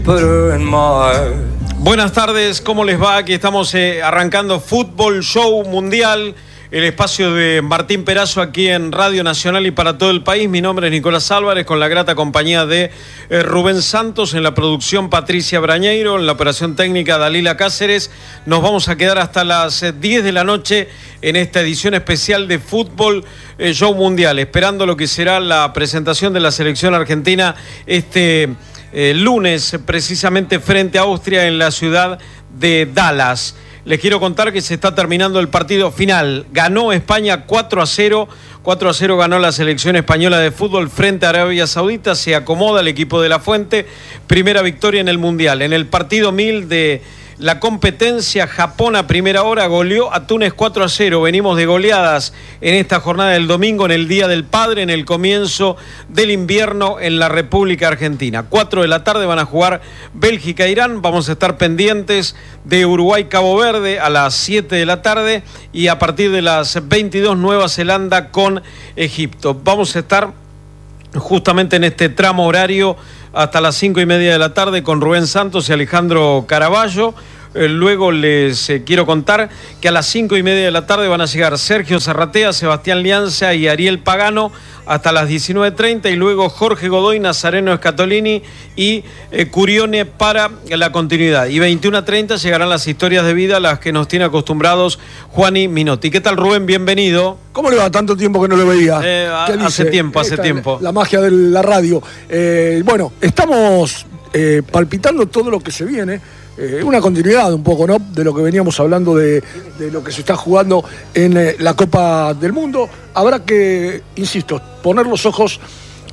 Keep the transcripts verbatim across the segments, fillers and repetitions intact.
Buenas tardes, ¿cómo les va? Aquí estamos eh, arrancando Fútbol Show Mundial, el espacio de Martín Perazo aquí en Radio Nacional y para todo el país. Mi nombre es Nicolás Álvarez, con la grata compañía de eh, Rubén Santos, en la producción Patricia Brañeiro, en la operación técnica Dalila Cáceres. Nos vamos a quedar hasta las eh, diez de la noche en esta edición especial de Fútbol eh, Show Mundial, esperando lo que será la presentación de la selección argentina este eh, lunes, precisamente frente a Austria en la ciudad de Dallas. Les quiero contar que se está terminando el partido final. Ganó España cuatro a cero. cuatro a cero ganó la selección española de fútbol frente a Arabia Saudita. Se acomoda el equipo de La Fuente. Primera victoria en el Mundial. En el partido mil de la competencia, Japón a primera hora goleó a Túnez cuatro a cero. Venimos de goleadas en esta jornada del domingo, en el Día del Padre, en el comienzo del invierno en la República Argentina. cuatro de la tarde van a jugar Bélgica e Irán. Vamos a estar pendientes de Uruguay-Cabo Verde a las siete de la tarde y a partir de las veintidós Nueva Zelanda con Egipto. Vamos a estar justamente en este tramo horario hasta las cinco y media de la tarde con Rubén Santos y Alejandro Caraballo. Eh, luego les eh, quiero contar que a las cinco y media de la tarde van a llegar Sergio Zarratea, Sebastián Lianza y Ariel Pagano hasta las diecinueve treinta, y luego Jorge Godoy, Nazareno Scatolini y eh, Curione para la continuidad. Y veintiuno treinta llegarán las historias de vida, las que nos tiene acostumbrados Juani Minotti. ¿Qué tal, Rubén? Bienvenido. ¿Cómo le va? Tanto tiempo que no lo veía. Eh, hace tiempo, hace Esta, tiempo. La, la magia de la radio. Eh, bueno, estamos eh, palpitando todo lo que se viene. Eh, una continuidad un poco, ¿no?, de lo que veníamos hablando de, de lo que se está jugando en eh, la Copa del Mundo. Habrá que, insisto, poner los ojos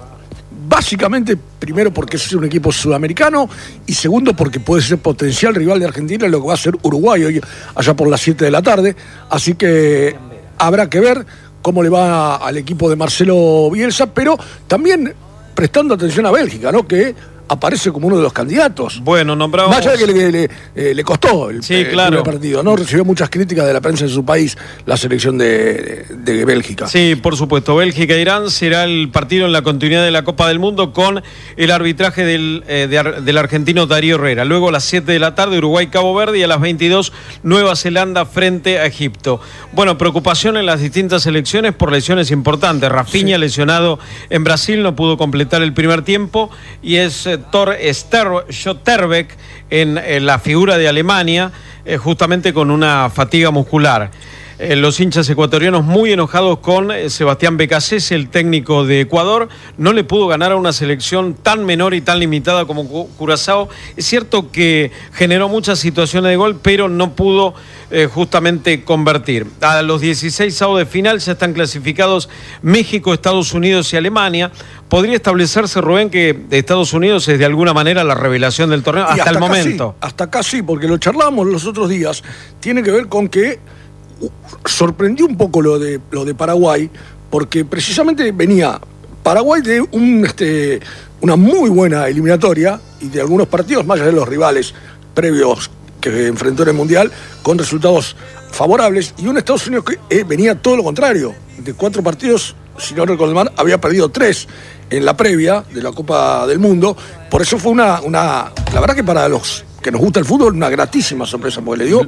básicamente, primero porque es un equipo sudamericano y segundo porque puede ser potencial rival de Argentina, lo que va a ser Uruguay hoy allá por las siete de la tarde. Así que habrá que ver cómo le va al equipo de Marcelo Bielsa, pero también prestando atención a Bélgica, ¿no?, que aparece como uno de los candidatos. Bueno, nombramos... Vaya que le, le, eh, le costó el, sí, el claro. partido, ¿no? Recibió muchas críticas de la prensa de su país, la selección de, de, de Bélgica. Sí, por supuesto. Bélgica-Irán será el partido en la continuidad de la Copa del Mundo con el arbitraje del, eh, de, del argentino Darío Herrera. Luego a las siete de la tarde Uruguay-Cabo Verde y a las veintidós Nueva Zelanda frente a Egipto. Bueno, preocupación en las distintas selecciones por lesiones importantes. Rafinha, sí, lesionado en Brasil, no pudo completar el primer tiempo, y es eh, Thor Schotterbeck en, en la figura de Alemania, eh, justamente con una fatiga muscular. Eh, los hinchas ecuatorianos muy enojados con eh, Sebastián Becasés, el técnico de Ecuador. No le pudo ganar a una selección tan menor y tan limitada como Curazao. Es cierto que generó muchas situaciones de gol, pero no pudo eh, justamente convertir. A los dieciséis avos de final ya están clasificados México, Estados Unidos y Alemania. ¿Podría establecerse, Rubén, que Estados Unidos es de alguna manera la revelación del torneo hasta, hasta el momento? Sí, hasta acá sí, porque lo charlamos los otros días. Tiene que ver con que sorprendió un poco lo de lo de Paraguay, porque precisamente venía Paraguay de un este una muy buena eliminatoria y de algunos partidos, más allá de los rivales previos que enfrentó en el Mundial, con resultados favorables, y un Estados Unidos que eh, venía todo lo contrario. De cuatro partidos, si no recuerdo mal, había perdido tres en la previa de la Copa del Mundo. Por eso fue una, una la verdad que para los que nos gusta el fútbol, una gratísima sorpresa, porque le dio...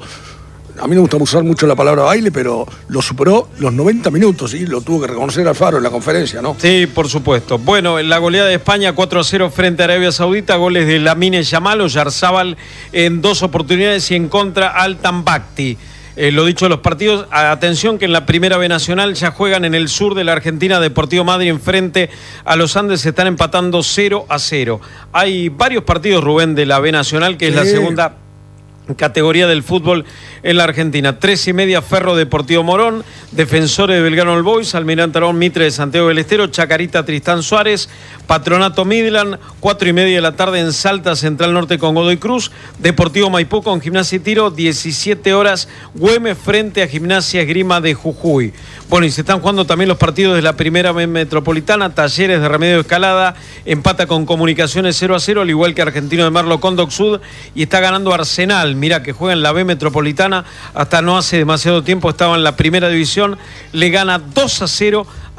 A mí no me gusta usar mucho la palabra baile, pero lo superó los noventa minutos y lo tuvo que reconocer Alfaro en la conferencia, ¿no? Sí, por supuesto. Bueno, en la goleada de España cuatro a cero frente a Arabia Saudita, goles de Lamine Yamal, Oyarzábal en dos oportunidades y en contra Altan Bakhti. Eh, lo dicho de los partidos, atención que en la primera B Nacional ya juegan en el sur de la Argentina. Deportivo Madrid enfrente a los Andes, se están empatando cero a cero. Hay varios partidos, Rubén, de la B Nacional, que sí, es la segunda categoría del fútbol en la Argentina. Tres y media Ferro Deportivo Morón, Defensores de Belgrano All Boys, Almirante Arón Mitre de Santiago del Estero, Chacarita Tristán Suárez, Patronato Midland. Cuatro y media de la tarde en Salta Central Norte con Godoy Cruz, Deportivo Maipú con Gimnasia y Tiro. Diecisiete horas Güemes frente a Gimnasia Esgrima de Jujuy. Bueno, y se están jugando también los partidos de la primera B Metropolitana. Talleres de Remedio Escalada empata con Comunicaciones cero a cero, al igual que Argentino de Merlo con Doc Sud, y está ganando Arsenal. Mira que juega en la B Metropolitana, hasta no hace demasiado tiempo estaba en la primera división, le gana dos a cero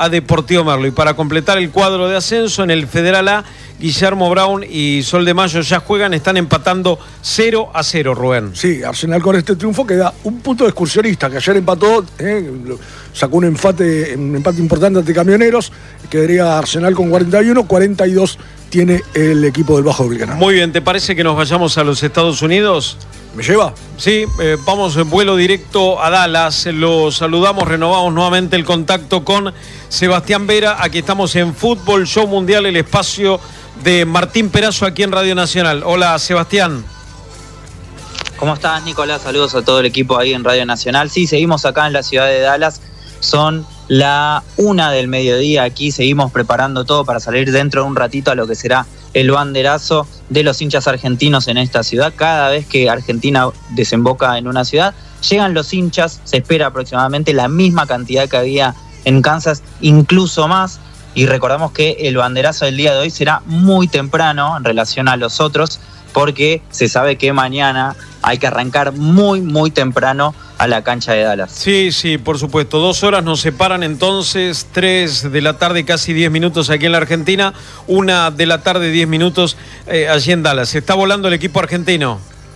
a Deportivo Merlo. Y para completar el cuadro de ascenso, en el Federal A, Guillermo Brown y Sol de Mayo ya juegan, están empatando cero a cero, Rubén. Sí, Arsenal con este triunfo queda un punto de excursionista, que ayer empató, eh, sacó un empate, un empate importante ante Camioneros, quedaría Arsenal con cuarenta y uno, cuarenta y dos tiene el equipo del Bajo Vilcanal. Muy bien, ¿te parece que nos vayamos a los Estados Unidos? ¿Me lleva? Sí, eh, vamos en vuelo directo a Dallas. Lo saludamos, renovamos nuevamente el contacto con Sebastián Vera. Aquí estamos en Fútbol Show Mundial, el espacio de Martín Perazo aquí en Radio Nacional. Hola, Sebastián. ¿Cómo estás, Nicolás? Saludos a todo el equipo ahí en Radio Nacional. Sí, seguimos acá en la ciudad de Dallas. Son la una del mediodía aquí. Seguimos preparando todo para salir dentro de un ratito a lo que será el banderazo de los hinchas argentinos en esta ciudad. Cada vez que Argentina desemboca en una ciudad, llegan los hinchas. Se espera aproximadamente la misma cantidad que había en Kansas, incluso más. Y recordamos que el banderazo del día de hoy será muy temprano en relación a los otros, porque se sabe que mañana hay que arrancar muy, muy temprano a la cancha de Dallas. Sí, sí, por supuesto. Dos horas nos separan entonces, tres de la tarde, casi diez minutos aquí en la Argentina, una de la tarde, diez minutos eh, allí en Dallas. Se está volando el equipo argentino.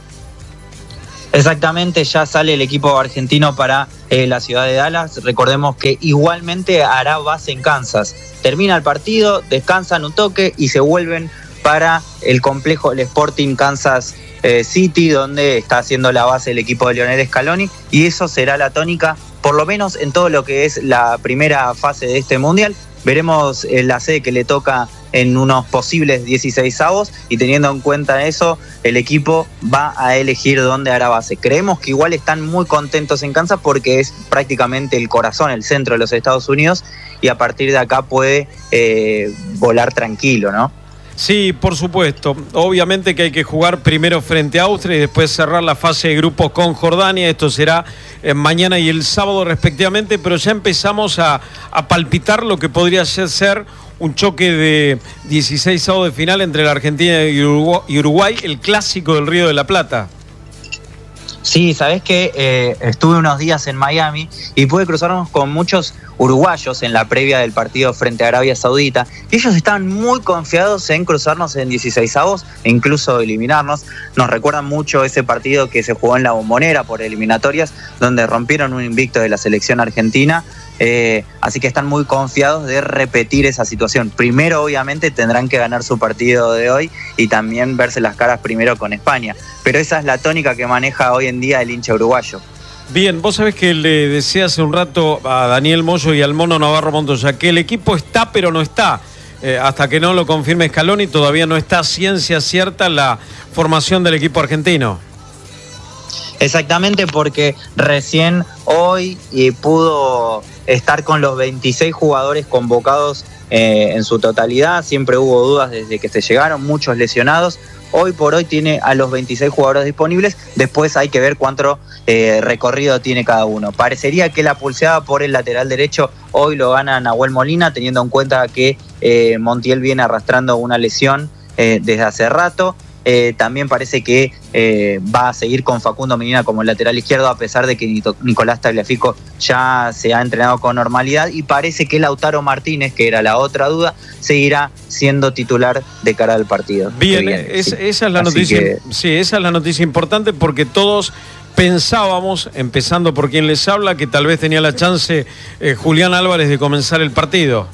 Exactamente, ya sale el equipo argentino para eh, la ciudad de Dallas. Recordemos que igualmente hará base en Kansas. Termina el partido, descansan un toque y se vuelven para el complejo del Sporting Kansas eh, City, donde está haciendo la base el equipo de Lionel Scaloni, y eso será la tónica, por lo menos en todo lo que es la primera fase de este Mundial. Veremos eh, la sede que le toca en unos posibles dieciseisavos, y teniendo en cuenta eso, el equipo va a elegir dónde hará base. Creemos que igual están muy contentos en Kansas porque es prácticamente el corazón, el centro de los Estados Unidos, y a partir de acá puede eh, volar tranquilo, ¿no? Sí, por supuesto. Obviamente que hay que jugar primero frente a Austria y después cerrar la fase de grupos con Jordania. Esto será eh, mañana y el sábado respectivamente, pero ya empezamos a, a palpitar lo que podría ser un choque de dieciseisavos de final entre la Argentina y Uruguay, y Uruguay, el clásico del Río de la Plata. Sí, sabés que eh, estuve unos días en Miami y pude cruzarnos con muchos uruguayos en la previa del partido frente a Arabia Saudita, y ellos estaban muy confiados en cruzarnos en dieciseisavos e incluso eliminarnos. Nos recuerdan mucho ese partido que se jugó en la Bombonera por eliminatorias, donde rompieron un invicto de la selección argentina. Eh, así que están muy confiados de repetir esa situación. Primero, obviamente, tendrán que ganar su partido de hoy y también verse las caras primero con España. Pero esa es la tónica que maneja hoy en día el hincha uruguayo. Bien, vos sabés que le decía hace un rato a Daniel Moyo y al Mono Navarro Montoya que el equipo está pero no está. Eh, hasta que no lo confirme Scaloni, todavía no está ciencia cierta la formación del equipo argentino. Exactamente, porque recién hoy eh, pudo estar con los veintiséis jugadores convocados eh, en su totalidad. Siempre hubo dudas desde que se llegaron, muchos lesionados. Hoy por hoy tiene a los veintiséis jugadores disponibles. Después hay que ver cuánto eh, recorrido tiene cada uno. Parecería que la pulseada por el lateral derecho hoy lo gana Nahuel Molina, teniendo en cuenta que eh, Montiel viene arrastrando una lesión eh, desde hace rato. Eh, también parece que eh, va a seguir con Facundo Medina como lateral izquierdo, a pesar de que Nicolás Tagliafico ya se ha entrenado con normalidad, y parece que Lautaro Martínez, que era la otra duda, seguirá siendo titular de cara al partido. Bien, es, sí. esa es la noticia. Que... Sí, esa es la noticia importante, porque todos pensábamos, empezando por quien les habla, que tal vez tenía la chance eh, Julián Álvarez de comenzar el partido.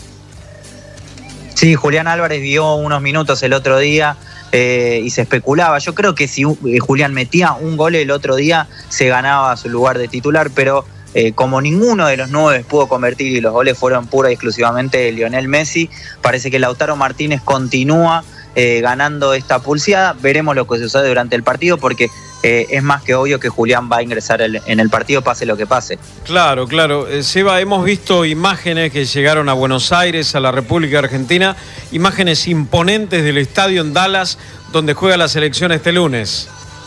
Sí, Julián Álvarez vio unos minutos el otro día. Eh, y se especulaba. Yo creo que si eh, Julián metía un gol el otro día, se ganaba su lugar de titular, pero eh, como ninguno de los nueve pudo convertir y los goles fueron pura y exclusivamente de Lionel Messi, parece que Lautaro Martínez continúa eh, ganando esta pulseada. Veremos lo que sucede durante el partido, porque eh, es más que obvio que Julián va a ingresar el, en el partido, pase lo que pase. Claro, claro. Eh, Seba, hemos visto imágenes que llegaron a Buenos Aires, a la República Argentina, imágenes imponentes del estadio en Dallas, donde juega la selección este lunes.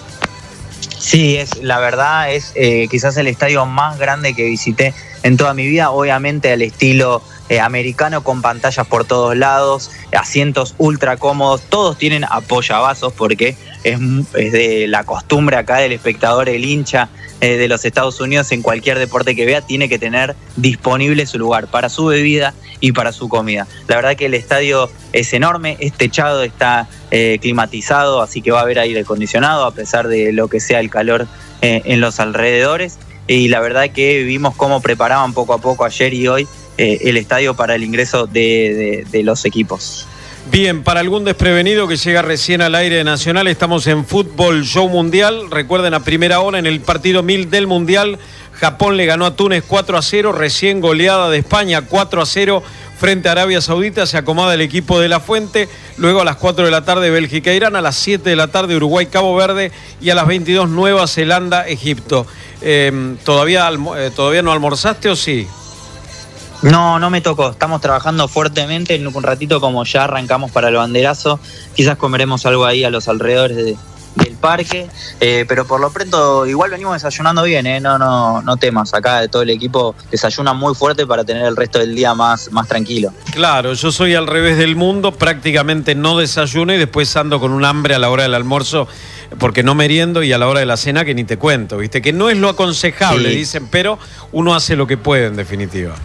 Sí, es, la verdad es eh, quizás el estadio más grande que visité en toda mi vida, obviamente al estilo eh, americano, con pantallas por todos lados, asientos ultra cómodos, todos tienen apoyavasos porque es, es de la costumbre acá del espectador, el hincha eh, de los Estados Unidos, en cualquier deporte que vea tiene que tener disponible su lugar para su bebida y para su comida. La verdad que el estadio es enorme, es techado, está eh, climatizado, así que va a haber aire acondicionado a pesar de lo que sea el calor eh, en los alrededores. Y la verdad que vimos cómo preparaban poco a poco ayer y hoy eh, el estadio para el ingreso de, de, de los equipos. Bien, para algún desprevenido que llega recién al aire nacional, estamos en Fútbol Show Mundial. Recuerden, a primera hora en el partido mil del Mundial, Japón le ganó a Túnez cuatro a cero, recién goleada de España cuatro a cero frente a Arabia Saudita. Se acomoda el equipo de La Fuente. Luego a las cuatro de la tarde Bélgica e Irán, a las siete de la tarde Uruguay Cabo Verde y a las veintidós Nueva Zelanda Egipto. Eh, ¿todavía, eh, ¿Todavía no almorzaste o sí? No, no me tocó. Estamos trabajando fuertemente. En un ratito, como ya arrancamos para el banderazo, quizás comeremos algo ahí a los alrededores de, del parque. Eh, pero por lo pronto, igual venimos desayunando bien, ¿eh? No, no, no temas. Acá de todo el equipo desayuna muy fuerte para tener el resto del día más, más tranquilo. Claro, yo soy al revés del mundo. Prácticamente no desayuno y después ando con un hambre a la hora del almuerzo, porque no meriendo, y a la hora de la cena que ni te cuento, ¿viste? Que no es lo aconsejable, sí, dicen, pero uno hace lo que puede en definitiva.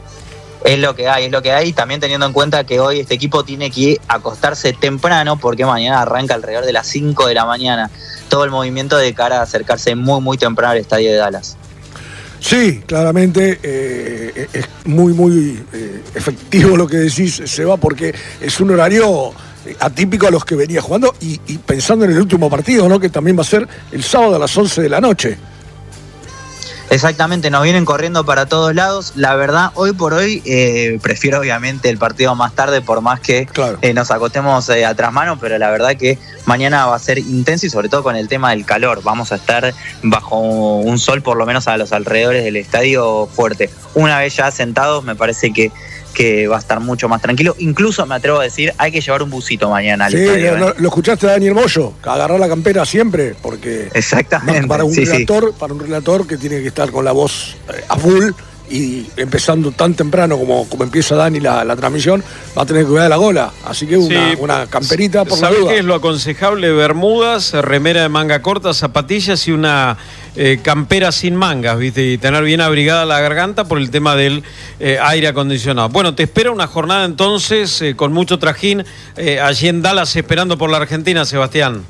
Es lo que hay, es lo que hay, también teniendo en cuenta que hoy este equipo tiene que acostarse temprano porque mañana arranca alrededor de las cinco de la mañana todo el movimiento de cara a acercarse muy muy temprano al estadio de Dallas. Sí, claramente eh, es muy muy eh, efectivo lo que decís, Seba, porque es un horario atípico a los que venía jugando y, y pensando en el último partido, ¿no? Que también va a ser el sábado a las once de la noche. Exactamente, nos vienen corriendo para todos lados. La verdad, hoy por hoy eh, prefiero obviamente el partido más tarde, por más que claro. eh, nos acostemos eh, a trasmano, pero la verdad que mañana va a ser intenso y sobre todo con el tema del calor. Vamos a estar bajo un sol, por lo menos a los alrededores del estadio, fuerte. Una vez ya sentados, me parece que que va a estar mucho más tranquilo. Incluso me atrevo a decir, hay que llevar un busito mañana al sí, estadio. No, ¿eh? Lo escuchaste a Daniel Moyo, agarrar la campera siempre, porque exactamente para un sí, relator, sí. para un relator que tiene que estar con la voz eh, a full y empezando tan temprano como, como empieza Dani la, la transmisión, va a tener que cuidar la gola. Así que una, sí, una camperita por la duda. ¿Sabés qué es lo aconsejable? Bermudas, remera de manga corta, zapatillas y una eh, campera sin mangas, ¿viste? Y tener bien abrigada la garganta por el tema del eh, aire acondicionado. Bueno, te espera una jornada entonces eh, con mucho trajín eh, allí en Dallas esperando por la Argentina, Sebastián.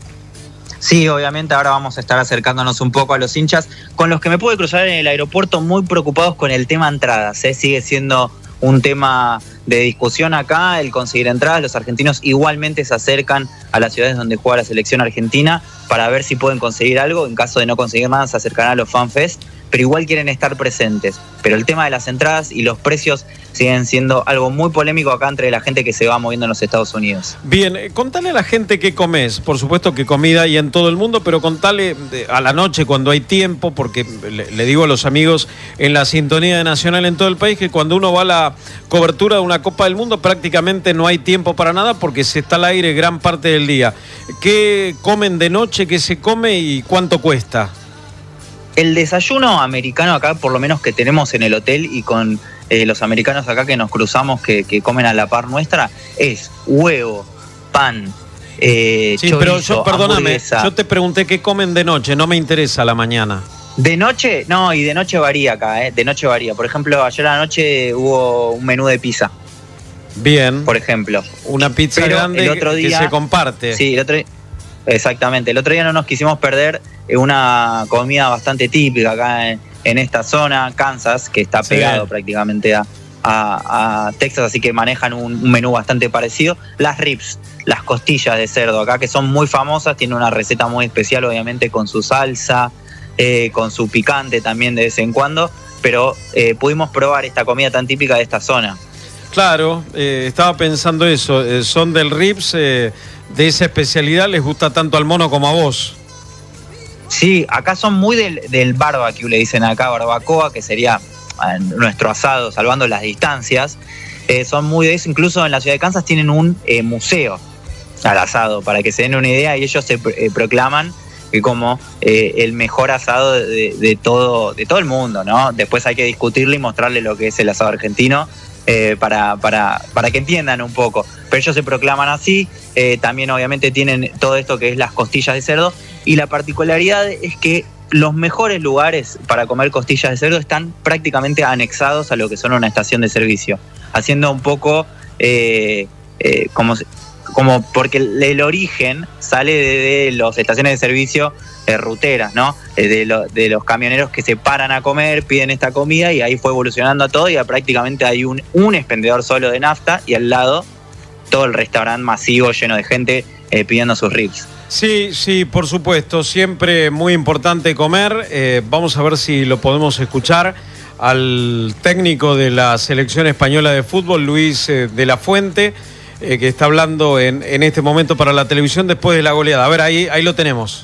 Sí, obviamente ahora vamos a estar acercándonos un poco a los hinchas, con los que me pude cruzar en el aeropuerto muy preocupados con el tema entradas, ¿eh? Sigue siendo un tema de discusión acá, el conseguir entradas. Los argentinos igualmente se acercan a las ciudades donde juega la selección argentina para ver si pueden conseguir algo. En caso de no conseguir nada, se acercarán a los FanFest, pero igual quieren estar presentes. Pero el tema de las entradas y los precios siguen siendo algo muy polémico acá entre la gente que se va moviendo en los Estados Unidos. Bien, contale a la gente qué comes. Por supuesto que comida hay en todo el mundo, pero contale a la noche cuando hay tiempo, porque le, le digo a los amigos en la sintonía de Nacional en todo el país que cuando uno va a la cobertura de una Copa del Mundo prácticamente no hay tiempo para nada porque se está al aire gran parte del día. ¿Qué comen de noche? ¿Qué se come y cuánto cuesta? El desayuno americano acá, por lo menos que tenemos en el hotel y con eh, los americanos acá que nos cruzamos, que, que comen a la par nuestra, es huevo, pan, eh, sí, chorizo, pero yo, perdóname, hamburguesa. Yo te pregunté qué comen de noche, no me interesa la mañana. De noche, no, y de noche varía acá, ¿eh? De noche varía. Por ejemplo, ayer a la noche hubo un menú de pizza. Bien. Por ejemplo. Una pizza pero grande el otro día, que se comparte. Sí, el otro día. Exactamente, el otro día no nos quisimos perder una comida bastante típica acá en, en esta zona, Kansas, que está pegado sí. prácticamente a, a, a Texas, así que manejan un, un menú bastante parecido. Las ribs, las costillas de cerdo acá, que son muy famosas, tienen una receta muy especial, obviamente con su salsa, eh, con su picante también de vez en cuando, pero eh, pudimos probar esta comida tan típica de esta zona. Claro, eh, estaba pensando eso, eh, son del ribs... Eh, de esa especialidad, les gusta tanto al mono como a vos. Sí, acá son muy del, del barbecue, le dicen acá, barbacoa, que sería eh, nuestro asado, salvando las distancias. Eh, son muy de eso, incluso en la ciudad de Kansas tienen un eh, museo al asado, para que se den una idea, y ellos se eh, proclaman que como eh, el mejor asado de, de, todo, de todo el mundo, ¿no? Después hay que discutirle y mostrarle lo que es el asado argentino, Eh, para, para, para que entiendan un poco. Pero ellos se proclaman así, eh, también obviamente tienen todo esto que es las costillas de cerdo, y la particularidad es que los mejores lugares para comer costillas de cerdo están prácticamente anexados a lo que son una estación de servicio. haciendo un poco eh, eh, como, como porque el, el origen sale de, de las estaciones de servicio eh, ruteras, ¿no? Eh, de, lo, de los camioneros que se paran a comer, piden esta comida y ahí fue evolucionando todo y ya prácticamente hay un, un expendedor solo de nafta y al lado todo el restaurante masivo lleno de gente eh, pidiendo sus ribs. Sí, sí, por supuesto, siempre muy importante comer. Eh, vamos a ver si lo podemos escuchar al técnico de la selección española de fútbol, Luis eh, de la Fuente, eh, que está hablando en, en este momento para la televisión después de la goleada. A ver, ahí, ahí lo tenemos.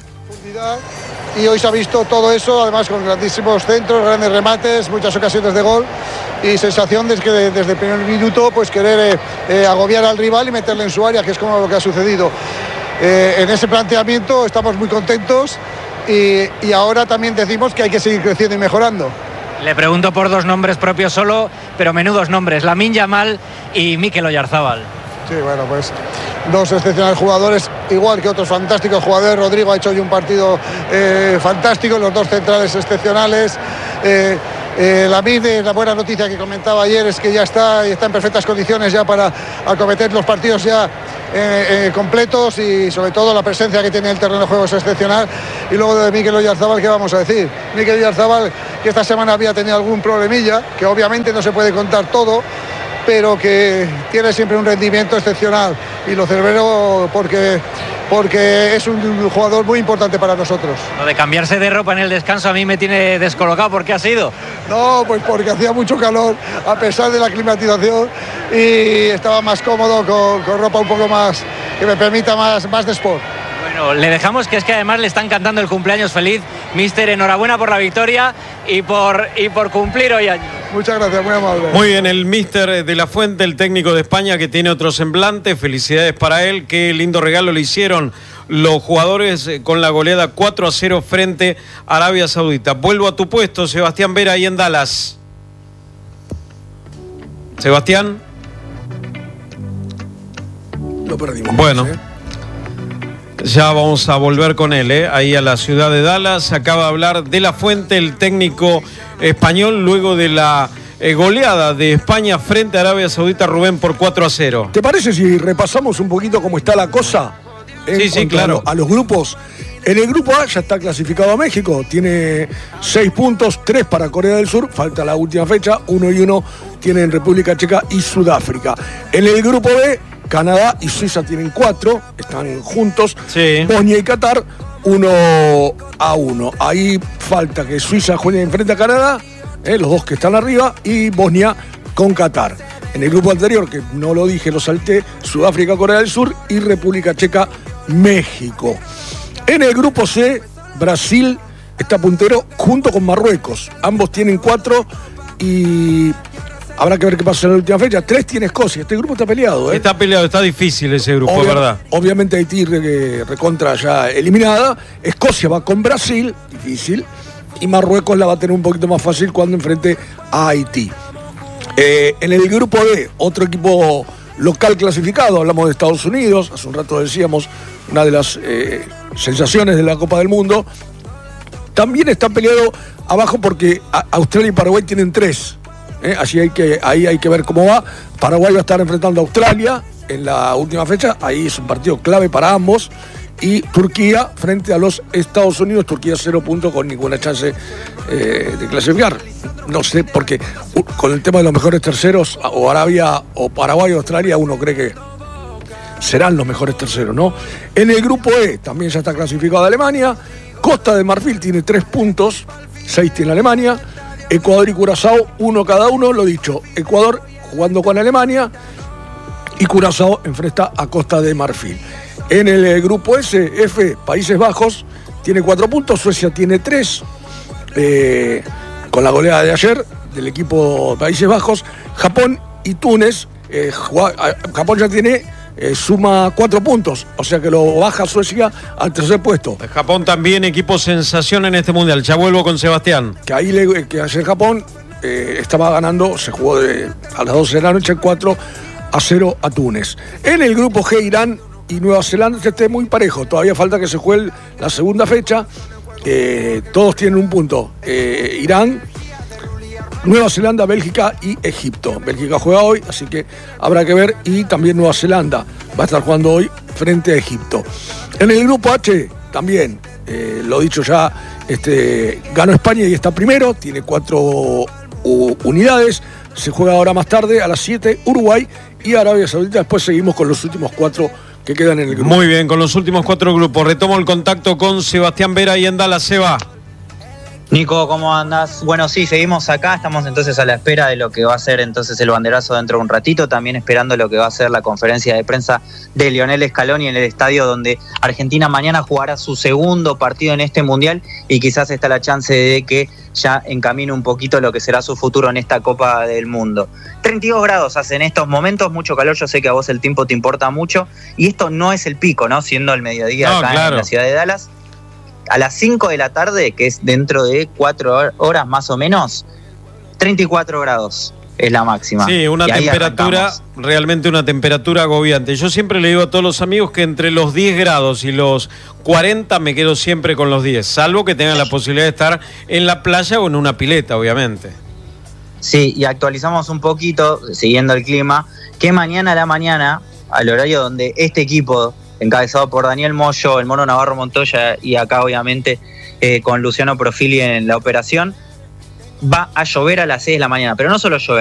Y hoy se ha visto todo eso, además con grandísimos centros, grandes remates, muchas ocasiones de gol y sensación de que desde el primer minuto pues querer eh, eh, agobiar al rival y meterle en su área, que es como lo que ha sucedido. Eh, en ese planteamiento estamos muy contentos y, y ahora también decimos que hay que seguir creciendo y mejorando. Le pregunto por dos nombres propios solo, pero menudos nombres, Lamine Yamal y Mikel Oyarzábal. Sí, bueno, pues dos excepcionales jugadores, igual que otros fantásticos jugadores. Rodrigo ha hecho hoy un partido eh, fantástico, los dos centrales excepcionales. Eh, eh, Lamine, la buena noticia que comentaba ayer es que ya está, está en perfectas condiciones ya para acometer los partidos ya eh, eh, completos y sobre todo la presencia que tiene en el terreno de juego es excepcional. Y luego de Mikel Oyarzábal, ¿qué vamos a decir? Mikel Oyarzábal, que esta semana había tenido algún problemilla, que obviamente no se puede contar todo, pero que tiene siempre un rendimiento excepcional y lo celebro porque, porque es un jugador muy importante para nosotros. Lo de cambiarse de ropa en el descanso a mí me tiene descolocado. ¿Por qué ha sido? No, pues porque hacía mucho calor a pesar de la climatización y estaba más cómodo con, con ropa un poco más que me permita más, más de sport. Bueno, le dejamos, que es que además le están cantando el cumpleaños feliz. Mister, enhorabuena por la victoria y por, y por cumplir hoy año. Muchas gracias, muy amable. Muy bien, el Mister de la Fuente, el técnico de España, que tiene otro semblante. Felicidades para él. Qué lindo regalo le hicieron los jugadores con la goleada cuatro a cero frente a Arabia Saudita. Vuelvo a tu puesto, Sebastián Vera, ahí en Dallas. Sebastián. Lo perdimos. Bueno. ¿eh? Ya vamos a volver con él, ¿eh? Ahí a la ciudad de Dallas. Acaba de hablar de la Fuente, el técnico español, luego de la eh, goleada de España frente a Arabia Saudita, Rubén, por cuatro a cero. ¿Te parece si repasamos un poquito cómo está la cosa? Sí, sí, claro. A, a los grupos. En el grupo A ya está clasificado a México, tiene seis puntos, tres para Corea del Sur, falta la última fecha, uno y uno tienen República Checa y Sudáfrica. En el grupo B, Canadá y Suiza tienen cuatro, están juntos. Sí. Bosnia y Qatar, uno a uno. Ahí falta que Suiza juegue enfrente a Canadá, eh, los dos que están arriba, y Bosnia con Qatar. En el grupo anterior, que no lo dije, lo salté, Sudáfrica, Corea del Sur y República Checa, México. En el grupo C, Brasil está puntero junto con Marruecos. Ambos tienen cuatro y habrá que ver qué pasa en la última fecha. Tres tiene Escocia. Este grupo está peleado, ¿eh? Está peleado, está difícil ese grupo, Obvia, ¿verdad? Obviamente Haití re, recontra ya eliminada. Escocia va con Brasil, difícil. Y Marruecos la va a tener un poquito más fácil cuando enfrente a Haití. Eh, en el grupo D, otro equipo local clasificado, hablamos de Estados Unidos, hace un rato decíamos, una de las eh, sensaciones de la Copa del Mundo. También está peleado abajo porque Australia y Paraguay tienen tres. ¿eh? Así hay que, ahí hay que ver cómo va. Paraguay va a estar enfrentando a Australia en la última fecha, ahí es un partido clave para ambos. Y Turquía frente a los Estados Unidos, Turquía cero puntos con ninguna chance eh, de clasificar. No sé, porque uh, con el tema de los mejores terceros, o Arabia, o Paraguay o Australia, uno cree que serán los mejores terceros, ¿no? En el grupo E también ya está clasificado Alemania. Costa de Marfil tiene tres puntos, seis tiene Alemania. Ecuador y Curazao, uno cada uno, lo dicho. Ecuador jugando con Alemania y Curazao enfrenta a Costa de Marfil. En el grupo S, F, Países Bajos, tiene cuatro puntos, Suecia tiene tres, eh, con la goleada de ayer del equipo Países Bajos. Japón y Túnez, eh, Japón ya tiene, eh, suma cuatro puntos, o sea que lo baja Suecia al tercer puesto. Japón también equipo sensación en este mundial. Ya vuelvo con Sebastián. Que ahí le, que ayer Japón eh, estaba ganando, se jugó de, a las doce de la noche, cuatro a cero a Túnez. En el grupo G, Irán y Nueva Zelanda esté muy parejo, todavía falta que se juegue la segunda fecha. Eh, todos tienen un punto. eh, Irán Nueva Zelanda, Bélgica y Egipto. Bélgica juega hoy, así que habrá que ver. Y también Nueva Zelanda va a estar jugando hoy frente a Egipto. En el grupo H también, eh, lo dicho ya, este, ganó España y está primero, tiene cuatro uh, unidades. Se juega ahora más tarde, a las siete, Uruguay y Arabia Saudita. Después seguimos con los últimos cuatro que quedan en el grupo. Muy bien, con los últimos cuatro grupos. Retomo el contacto con Sebastián Vera y en Dallas. Seba. Nico, ¿cómo andás? Bueno, sí, seguimos acá, estamos entonces a la espera de lo que va a ser entonces el banderazo dentro de un ratito, también esperando lo que va a ser la conferencia de prensa de Lionel Scaloni en el estadio donde Argentina mañana jugará su segundo partido en este Mundial y quizás está la chance de que ya encamine un poquito lo que será su futuro en esta Copa del Mundo. treinta y dos grados hace en estos momentos, mucho calor, yo sé que a vos el tiempo te importa mucho y esto no es el pico, ¿no? Siendo el mediodía no, acá claro. en la ciudad de Dallas. A las cinco de la tarde, que es dentro de cuatro horas más o menos, treinta y cuatro grados es la máxima. Sí, una y temperatura, realmente una temperatura agobiante. Yo siempre le digo a todos los amigos que entre los diez grados y los cuarenta me quedo siempre con los diez, salvo que tengan la posibilidad de estar en la playa o en una pileta, obviamente. Sí, y actualizamos un poquito, siguiendo el clima, que mañana a la mañana, al horario donde este equipo, encabezado por Daniel Moyo, el Mono Navarro Montoya y acá obviamente eh, con Luciano Profili en la operación, va a llover a las seis de la mañana, pero no solo llover.